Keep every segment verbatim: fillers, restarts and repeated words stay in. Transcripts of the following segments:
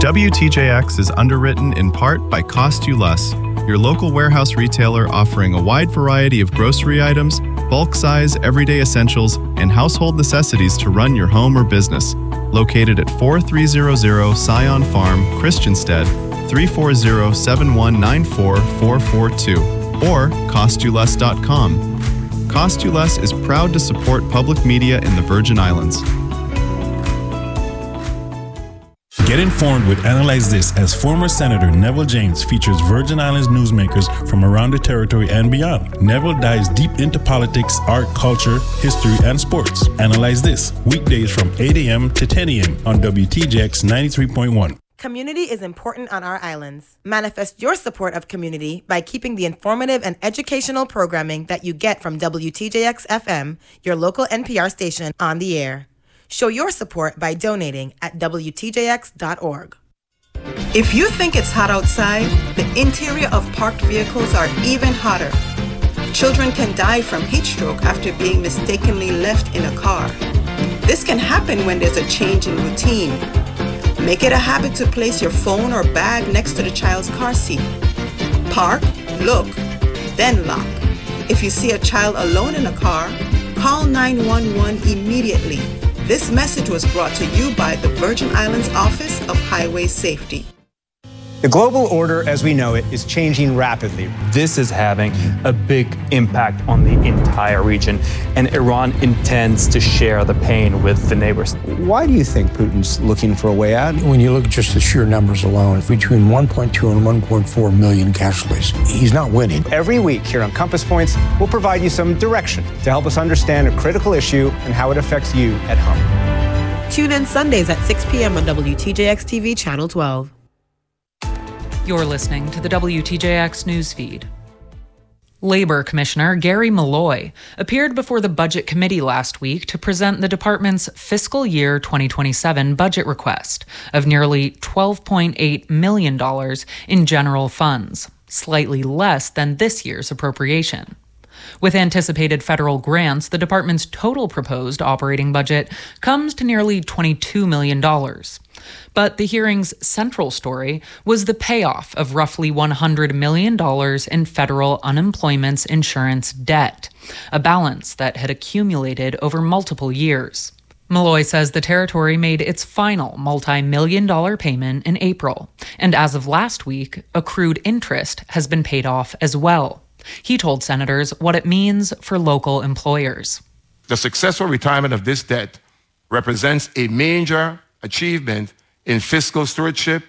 W T J X is underwritten in part by Cost You Less, your local warehouse retailer offering a wide variety of grocery items, bulk size, everyday essentials, and household necessities to run your home or business. Located at forty-three hundred Scion Farm, Christiansted, three four zero, seven one nine four, four four two, or cost you less dot com. Cost You Less is proud to support public media in the Virgin Islands. Get informed with Analyze This as former Senator Neville James features Virgin Islands newsmakers from around the territory and beyond. Neville dives deep into politics, art, culture, history, and sports. Analyze This, weekdays from eight a.m. to ten a.m. on W T J X ninety-three point one. Community is important on our islands. Manifest your support of community by keeping the informative and educational programming that you get from W T J X F M, your local N P R station, on the air. Show your support by donating at W T J X dot org. If you think it's hot outside, the interior of parked vehicles are even hotter. Children can die from heat stroke after being mistakenly left in a car. This can happen when there's a change in routine. Make it a habit to place your phone or bag next to the child's car seat. Park, look, then lock. If you see a child alone in a car, call nine one one immediately. This message was brought to you by the Virgin Islands Office of Highway Safety. The global order as we know it is changing rapidly. This is having a big impact on the entire region, and Iran intends to share the pain with the neighbors. Why do you think Putin's looking for a way out? When you look at just the sheer numbers alone, it's between one point two and one point four million casualties. He's not winning. Every week here on Compass Points, we'll provide you some direction to help us understand a critical issue and how it affects you at home. Tune in Sundays at six p.m. on W T J X T V Channel twelve. You're listening to the W T J X newsfeed. Labor Commissioner Gary Malloy appeared before the Budget Committee last week to present the department's fiscal year twenty twenty-seven budget request of nearly twelve point eight million dollars in general funds, slightly less than this year's appropriation. With anticipated federal grants, the department's total proposed operating budget comes to nearly twenty-two million dollars. But the hearing's central story was the payoff of roughly one hundred million dollars in federal unemployment insurance debt, a balance that had accumulated over multiple years. Malloy says the territory made its final multi-million dollar payment in April, and as of last week, accrued interest has been paid off as well. He told senators what it means for local employers. The successful retirement of this debt represents a major achievement in fiscal stewardship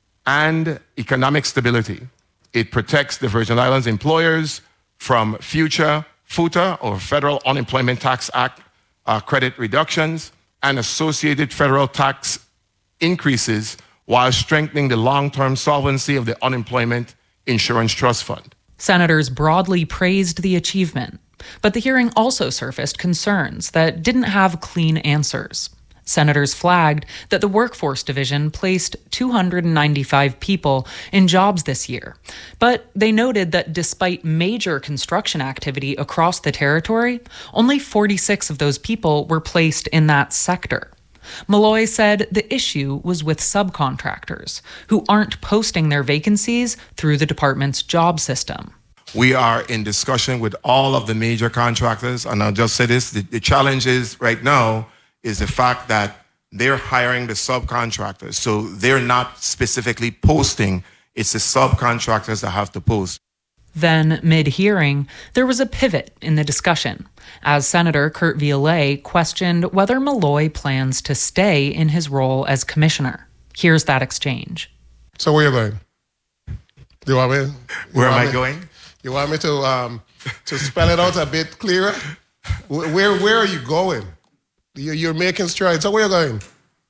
and economic stability. It protects the Virgin Islands employers from future FUTA, or Federal Unemployment Tax Act, uh, credit reductions and associated federal tax increases, while strengthening the long-term solvency of the Unemployment Insurance Trust Fund. Senators broadly praised the achievement, but the hearing also surfaced concerns that didn't have clean answers. Senators flagged that the Workforce Division placed two hundred ninety-five people in jobs this year, but they noted that despite major construction activity across the territory, only forty-six of those people were placed in that sector. Malloy said the issue was with subcontractors who aren't posting their vacancies through the department's job system. We are in discussion with all of the major contractors, and I'll just say this, the, the challenge is right now is the fact that they're hiring the subcontractors, so they're not specifically posting, it's the subcontractors that have to post. Then, mid-hearing, there was a pivot in the discussion, as Senator Kurt Violet questioned whether Malloy plans to stay in his role as commissioner. Here's that exchange. So where are you going? Do you want me? Where am I me, going? You want me to um, to spell it out a bit clearer? Where where are you going? You're making strides. So where are you going?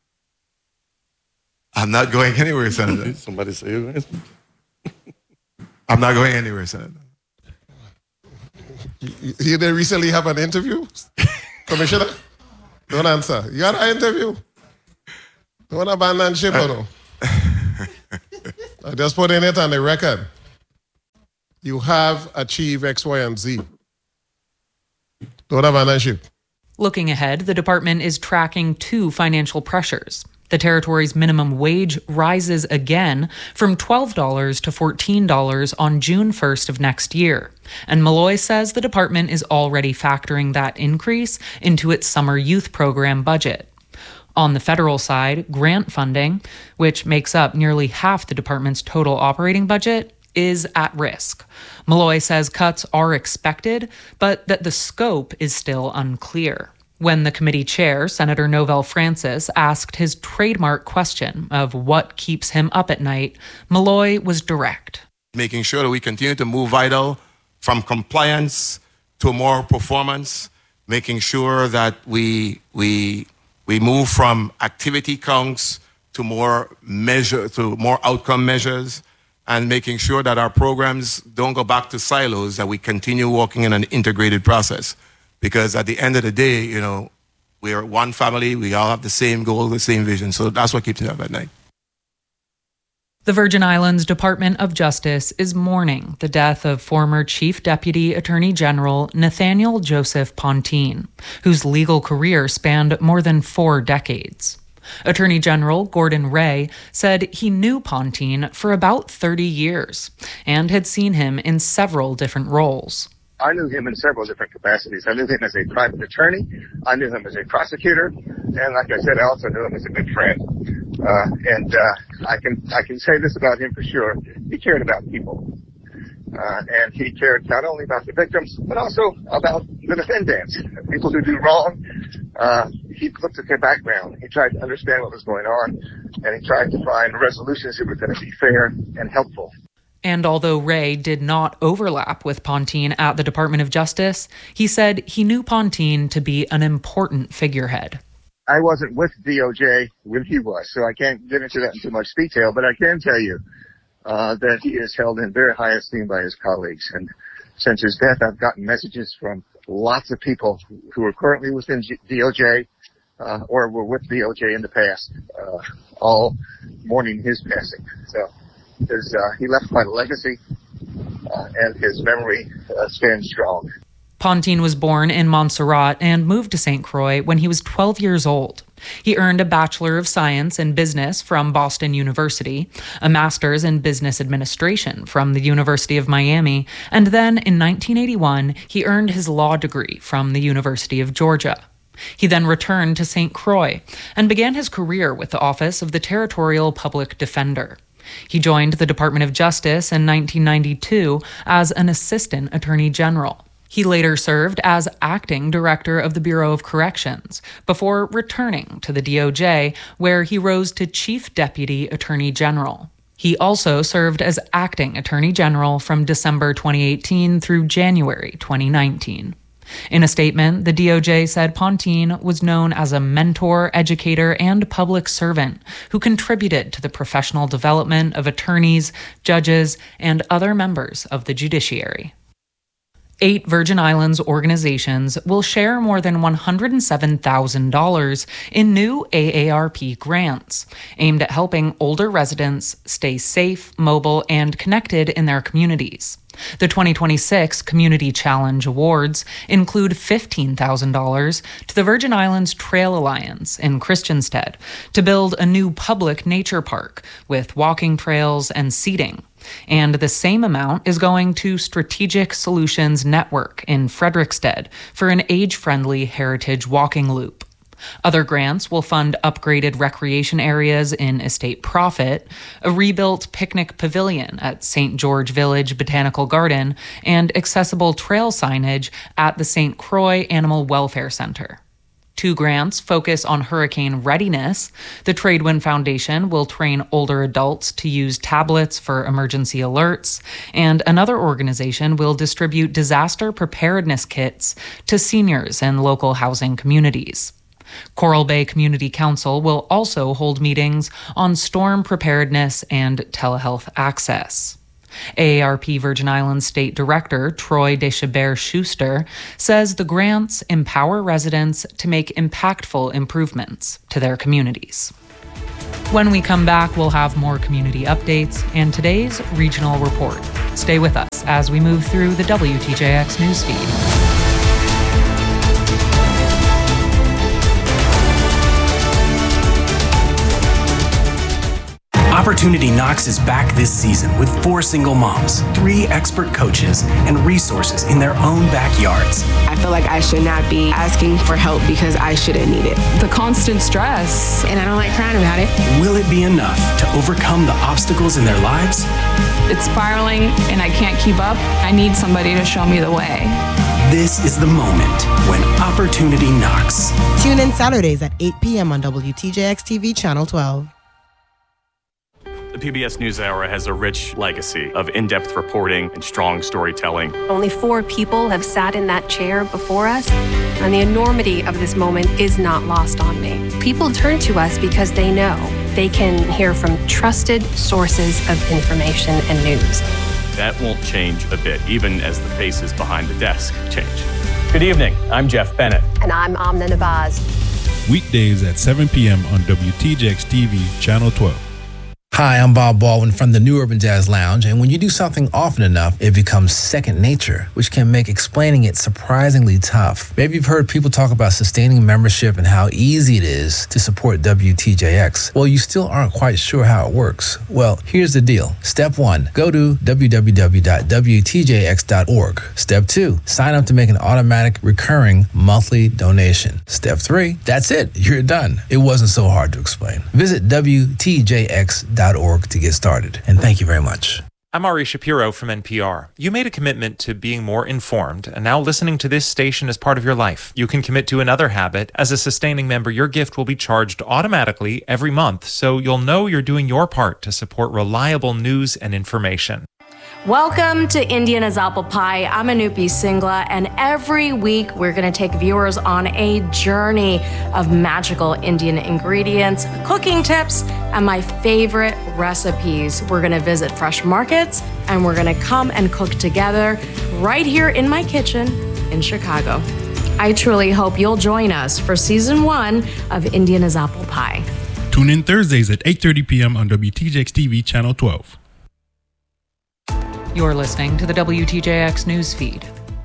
I'm not going anywhere, Senator. Somebody say you're going. I'm not going anywhere, Senator. You, you didn't recently have an interview, Commissioner? Don't answer. You had an interview? Don't abandon ship, or no? I just put in it on the record. You have achieved X, Y, and Z. Don't abandon ship. Looking ahead, the department is tracking two financial pressures: The territory's minimum wage rises again from twelve dollars to fourteen dollars on June first of next year. And Malloy says the department is already factoring that increase into its summer youth program budget. On the federal side, grant funding, which makes up nearly half the department's total operating budget, is at risk. Malloy says cuts are expected, but that the scope is still unclear. When the committee chair, Senator Novell Francis, asked his trademark question of what keeps him up at night, Malloy was direct. Making sure that we continue to move Vital from compliance to more performance, making sure that we we we move from activity counts to more measure to more outcome measures, and making sure that our programs don't go back to silos, that we continue working in an integrated process. Because at the end of the day, you know, we are one family, we all have the same goal, the same vision. So that's what keeps me up at night. The Virgin Islands Department of Justice is mourning the death of former Chief Deputy Attorney General Nathaniel Joseph Pontine, whose legal career spanned more than four decades. Attorney General Gordon Ray said he knew Pontine for about thirty years and had seen him in several different roles. I knew him in several different capacities. I knew him as a private attorney. I knew him as a prosecutor. And like I said, I also knew him as a good friend. Uh, and uh, I can I can say this about him for sure. He cared about people. Uh, and he cared not only about the victims, but also about the defendants, people who do wrong. Uh, he looked at their background. He tried to understand what was going on. And he tried to find resolutions that were going to be fair and helpful. And although Ray did not overlap with Pontine at the Department of Justice, he said he knew Pontine to be an important figurehead. I wasn't with D O J when he was, so I can't get into that in too much detail, but I can tell you uh, that he is held in very high esteem by his colleagues. And since his death, I've gotten messages from lots of people who are currently within G- D O J uh, or were with D O J in the past, uh, all mourning his passing. So. His, uh, he left quite a legacy, uh, and his memory uh, stands strong. Pontine was born in Montserrat and moved to Saint Croix when he was twelve years old. He earned a Bachelor of Science in Business from Boston University, a Master's in Business Administration from the University of Miami, and then in nineteen eighty-one, he earned his law degree from the University of Georgia. He then returned to Saint Croix and began his career with the Office of the Territorial Public Defender. He joined the Department of Justice in nineteen ninety-two as an Assistant Attorney General. He later served as Acting Director of the Bureau of Corrections before returning to the D O J, where he rose to Chief Deputy Attorney General. He also served as Acting Attorney General from December twenty eighteen through January twenty nineteen. In a statement, the D O J said Pontine was known as a mentor, educator, and public servant who contributed to the professional development of attorneys, judges, and other members of the judiciary. Eight Virgin Islands organizations will share more than one hundred seven thousand dollars in new A A R P grants aimed at helping older residents stay safe, mobile, and connected in their communities. The twenty twenty-six Community Challenge Awards include fifteen thousand dollars to the Virgin Islands Trail Alliance in Christiansted to build a new public nature park with walking trails and seating. And the same amount is going to Strategic Solutions Network in Frederiksted for an age-friendly heritage walking loop. Other grants will fund upgraded recreation areas in Estate Profit, a rebuilt picnic pavilion at Saint George Village Botanical Garden, and accessible trail signage at the Saint Croix Animal Welfare Center. Two grants focus on hurricane readiness. The Tradewind Foundation will train older adults to use tablets for emergency alerts, and another organization will distribute disaster preparedness kits to seniors in local housing communities. Coral Bay Community Council will also hold meetings on storm preparedness and telehealth access. A A R P Virgin Islands State Director Troy Deschabert-Schuster says the grants empower residents to make impactful improvements to their communities. When we come back, we'll have more community updates and today's regional report. Stay with us as we move through the W T J X newsfeed. Opportunity Knocks is back this season with four single moms, three expert coaches, and resources in their own backyards. I feel like I should not be asking for help because I shouldn't need it. The constant stress, and I don't like crying about it. Will it be enough to overcome the obstacles in their lives? It's spiraling, and I can't keep up. I need somebody to show me the way. This is the moment when opportunity knocks. Tune in Saturdays at eight p.m. on W T J X T V Channel twelve. The P B S NewsHour has a rich legacy of in-depth reporting and strong storytelling. Only four people have sat in that chair before us, and the enormity of this moment is not lost on me. People turn to us because they know they can hear from trusted sources of information and news. That won't change a bit, even as the faces behind the desk change. Good evening. I'm Jeff Bennett. And I'm Amna Nabaz. Weekdays at seven p.m. on W T J X T V Channel twelve. Hi, I'm Bob Baldwin from the New Urban Jazz Lounge, and when you do something often enough, it becomes second nature, which can make explaining it surprisingly tough. Maybe you've heard people talk about sustaining membership and how easy it is to support W T J X. Well, you still aren't quite sure how it works. Well, here's the deal. Step one, go to w w w dot w t j x dot org. Step two, sign up to make an automatic recurring monthly donation. Step three, that's it. You're done. It wasn't so hard to explain. Visit w t j x dot org to get started. And thank you very much. I'm Ari Shapiro from N P R. You made a commitment to being more informed, and now listening to this station is part of your life. You can commit to another habit. As a sustaining member, your gift will be charged automatically every month, so you'll know you're doing your part to support reliable news and information. Welcome to Indian as Apple Pie. I'm Anupi Singla, and every week we're going to take viewers on a journey of magical Indian ingredients, cooking tips, and my favorite recipes. We're going to visit fresh markets, and we're going to come and cook together right here in my kitchen in Chicago. I truly hope you'll join us for season one of Indian as Apple Pie. Tune in Thursdays at eight thirty p.m. on W T J X T V Channel twelve. You're listening to the W T J X news feed.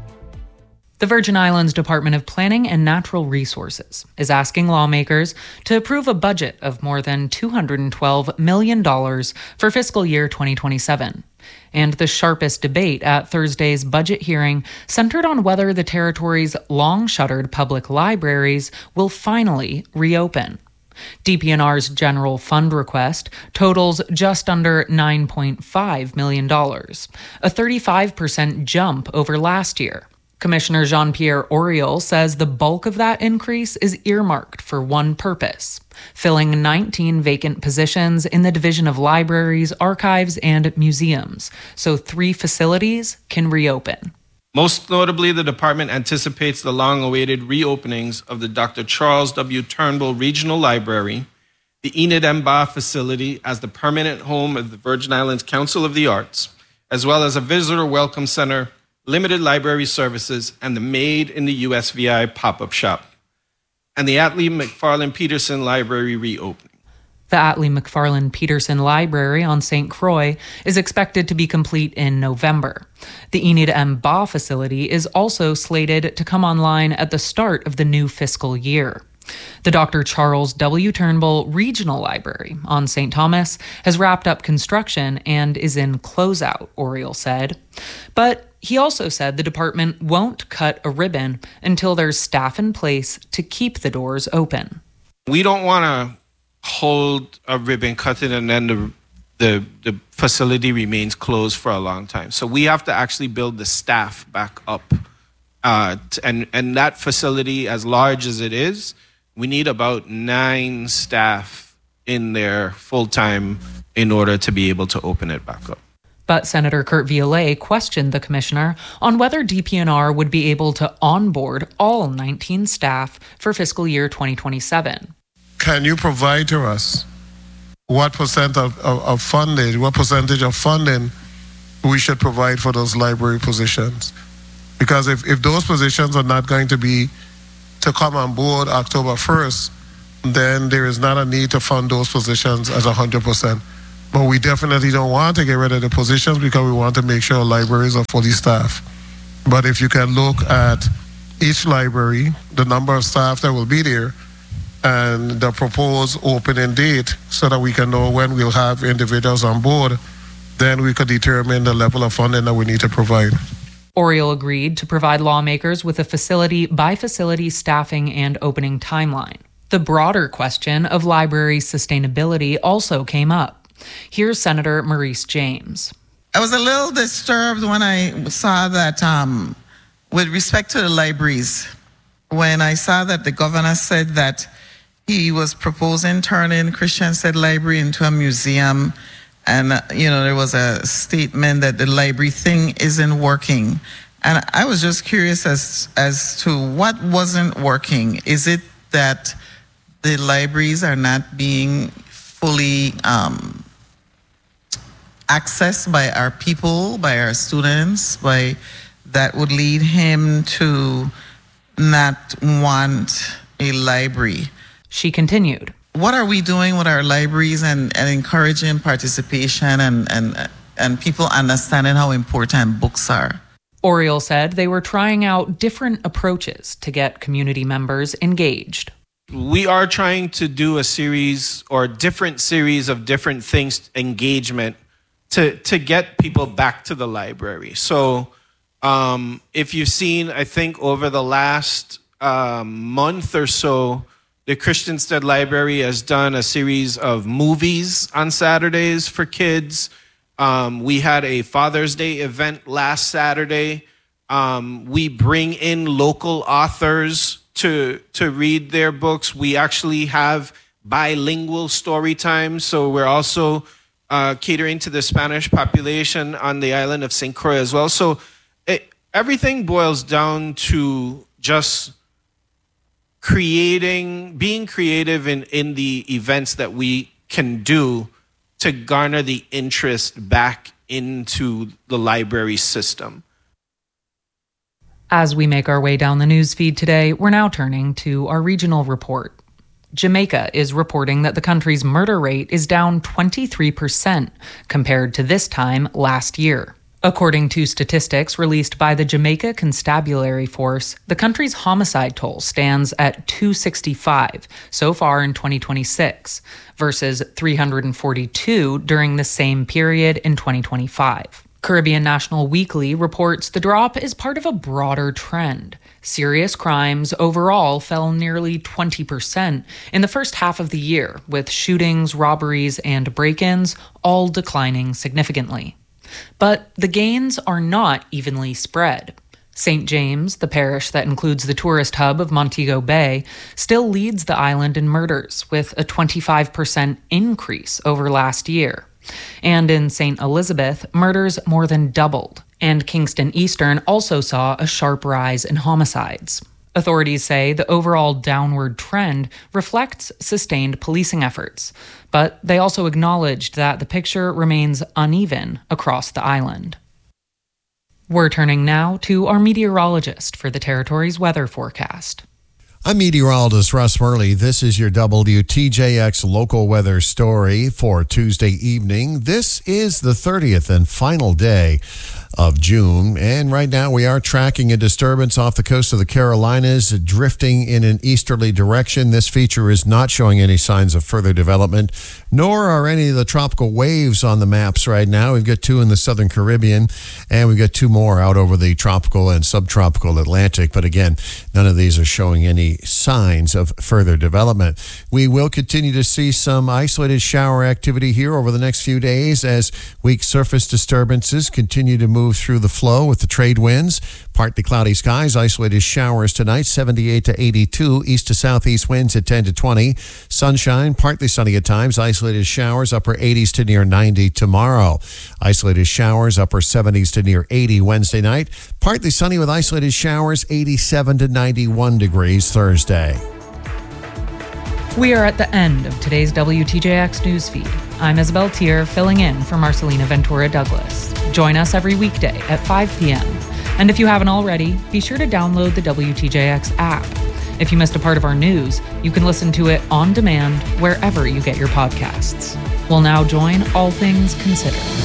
The Virgin Islands Department of Planning and Natural Resources is asking lawmakers to approve a budget of more than two hundred twelve million dollars for fiscal year twenty twenty-seven. And the sharpest debate at Thursday's budget hearing centered on whether the territory's long-shuttered public libraries will finally reopen. D P N R's general fund request totals just under nine point five million dollars, a thirty-five percent jump over last year. Commissioner Jean-Pierre Oriol says the bulk of that increase is earmarked for one purpose: filling nineteen vacant positions in the Division of Libraries, Archives, and Museums, so three facilities can reopen. Most notably, the department anticipates the long-awaited reopenings of the Doctor Charles W. Turnbull Regional Library, the Enid M. Ba facility as the permanent home of the Virgin Islands Council of the Arts, as well as a visitor welcome center, limited library services, and the Made in the U S V I pop-up shop, and the Atlee McFarland Peterson Library reopening. The Atlee McFarland Peterson Library on Saint Croix is expected to be complete in November. The Enid M. Ba facility is also slated to come online at the start of the new fiscal year. The Doctor Charles W. Turnbull Regional Library on Saint Thomas has wrapped up construction and is in closeout, Oriol said. But he also said the department won't cut a ribbon until there's staff in place to keep the doors open. We don't want to hold a ribbon, cut it, and then the, the the facility remains closed for a long time. So we have to actually build the staff back up. Uh, and, and that facility, as large as it is, we need about nine staff in there full-time in order to be able to open it back up. But Senator Kurt Violet questioned the commissioner on whether D P N R would be able to onboard all nineteen staff for fiscal year twenty twenty-seven. Can you provide to us what percent of, of, of funding, what percentage of funding we should provide for those library positions? Because if, if those positions are not going to be to come on board October first, then there is not a need to fund those positions as one hundred percent. But we definitely don't want to get rid of the positions because we want to make sure libraries are fully staffed. But if you can look at each library, the number of staff that will be there, and the proposed opening date so that we can know when we'll have individuals on board, then we could determine the level of funding that we need to provide. Oriel agreed to provide lawmakers with a facility-by-facility staffing and opening timeline. The broader question of library sustainability also came up. Here's Senator Maurice James. I was a little disturbed when I saw that um, with respect to the libraries, when I saw that the governor said that he was proposing turning Christiansted Library into a museum, and uh, you know, there was a statement that the library thing isn't working. And I was just curious as, as to what wasn't working. Is it that the libraries are not being fully um, accessed by our people, by our students, by that would lead him to not want a library? She continued. What are we doing with our libraries and, and encouraging participation and, and, and people understanding how important books are? Oriel said they were trying out different approaches to get community members engaged. We are trying to do a series or different series of different things, engagement, to, to get people back to the library. So um, if you've seen, I think over the last um, month or so, the Christiansted Library has done a series of movies on Saturdays for kids. Um, we had a Father's Day event last Saturday. Um, we bring in local authors to to read their books. We actually have bilingual story time, so we're also uh, catering to the Spanish population on the island of Saint Croix as well. So it, everything boils down to just creating, being creative in, in the events that we can do to garner the interest back into the library system. As we make our way down the news feed today, we're now turning to our regional report. Jamaica is reporting that the country's murder rate is down twenty-three percent compared to this time last year. According to statistics released by the Jamaica Constabulary Force, the country's homicide toll stands at two sixty-five so far in twenty twenty-six, versus three hundred forty-two during the same period in twenty twenty-five. Caribbean National Weekly reports the drop is part of a broader trend. Serious crimes overall fell nearly twenty percent in the first half of the year, with shootings, robberies, and break-ins all declining significantly. But the gains are not evenly spread. Saint James, the parish that includes the tourist hub of Montego Bay, still leads the island in murders, with a twenty-five percent increase over last year. And in Saint Elizabeth, murders more than doubled. And Kingston Eastern also saw a sharp rise in homicides. Authorities say the overall downward trend reflects sustained policing efforts, but they also acknowledged that the picture remains uneven across the island. We're turning now to our meteorologist for the territory's weather forecast. I'm meteorologist Russ Murley. This is your W T J X local weather story for Tuesday evening. This is the thirtieth and final day of June, and right now we are tracking a disturbance off the coast of the Carolinas, drifting in an easterly direction. This feature is not showing any signs of further development, nor are any of the tropical waves on the maps right now. We've got two in the southern Caribbean, and we've got two more out over the tropical and subtropical Atlantic, but again, none of these are showing any signs of further development. We will continue to see some isolated shower activity here over the next few days as weak surface disturbances continue to move through the flow with the trade winds. Partly cloudy skies, isolated showers tonight, seventy-eight to eighty-two, east to southeast winds at ten to twenty. Sunshine, partly sunny at times, isolated showers, upper eighties to near ninety tomorrow. Isolated showers, upper seventies to near eighty Wednesday night. Partly sunny with isolated showers, eighty-seven to ninety-one degrees Thursday. We are at the end of today's W T J X newsfeed. I'm Isabel Tier, filling in for Marcelina Ventura Douglas. Join us every weekday at five p.m. And if you haven't already, be sure to download the W T J X app. If you missed a part of our news, you can listen to it on demand wherever you get your podcasts. We'll now join All Things Considered.